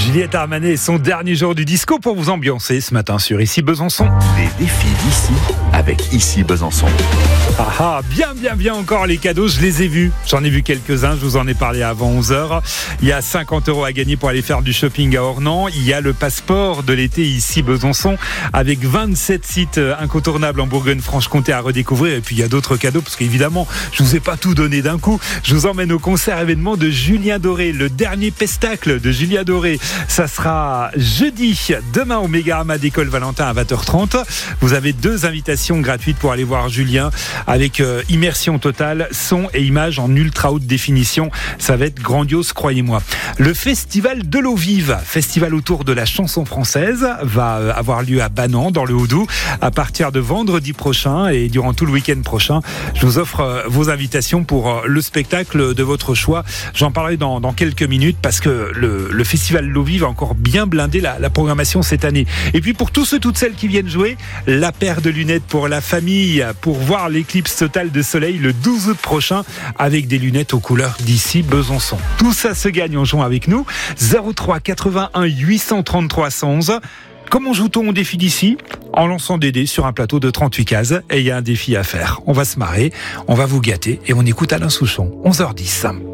Juliette Armanet et son dernier jour du disco pour vous ambiancer ce matin sur Ici Besançon. Les défis d'ici avec Ici Besançon. Bien encore les cadeaux, je les ai vus. J'en ai vu quelques-uns, je vous en ai parlé avant 11h. Il y a 50 € à gagner pour aller faire du shopping à Ornans. Il y a le passeport de l'été Ici Besançon avec 27 sites incontournables en Bourgogne-Franche-Comté à redécouvrir. Et puis il y a d'autres cadeaux parce qu'évidemment, je vous ai pas tout donné d'un coup. Je vous emmène au concert événement de Julien Doré, le dernier pestacle de Julien Doré. Ça sera jeudi, demain au Mégarama d'École Valentin à 20h30. Vous avez 2 invitations gratuites pour aller voir Julien avec immersion totale, son et images en ultra haute définition. Ça va être grandiose, croyez-moi. Le festival de l'eau vive, festival autour de la chanson française, va avoir lieu à Banan dans le Haut-Doubs à partir de vendredi prochain et durant tout le week-end prochain. Je vous offre vos invitations pour le spectacle de votre choix. J'en parlerai dans quelques minutes parce que le festival de l'eau vive a encore bien blindé la programmation cette année. Et puis pour tous ceux, toutes celles qui viennent jouer, la paire de lunettes pour la famille pour voir l'éclipse totale de soleil le 12 août prochain avec des lunettes aux couleurs d'Ici Besançon. Tout ça se gagne en jouant avec nous. 03 81 833 111. Comment joue-t-on au défi d'ici ? En lançant des dés sur un plateau de 38 cases. Et il y a un défi à faire. On va se marrer, on va vous gâter et on écoute Alain Souchon. 11h10.